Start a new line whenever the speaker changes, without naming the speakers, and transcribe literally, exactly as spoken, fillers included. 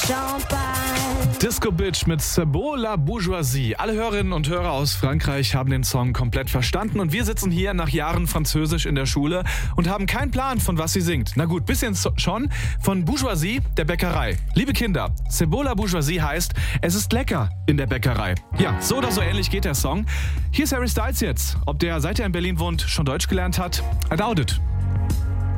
Disco Bitch mit C'est beau la bourgeoisie. Alle Hörerinnen und Hörer aus Frankreich haben den Song komplett verstanden und wir sitzen hier nach Jahren Französisch in der Schule und haben keinen Plan, von was sie singt. Na gut, bisschen schon. Von Bourgeoisie, der Bäckerei. Liebe Kinder, C'est beau la bourgeoisie heißt, es ist lecker in der Bäckerei. Ja, so oder so ähnlich geht der Song. Hier ist Harry Styles jetzt. Ob der, seit er in Berlin wohnt, schon Deutsch gelernt hat? I doubt it.